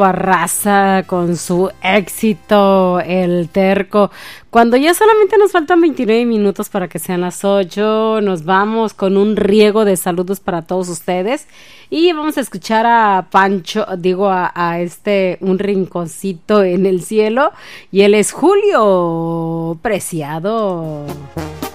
Barraza con su éxito, El Terco. Cuando ya solamente nos faltan 29 minutos para que sean las 8, nos vamos con un riego de saludos para todos ustedes. Y vamos a escuchar a Pancho, un rinconcito en el cielo. Y él es Julio Preciado.